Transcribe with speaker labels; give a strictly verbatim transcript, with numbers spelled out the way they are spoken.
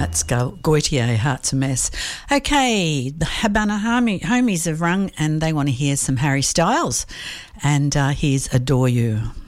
Speaker 1: That's Go- Goitier, Heart's a Mess. Okay, the Habana homie, homies have rung and they want to hear some Harry Styles. And uh, here's Adore You.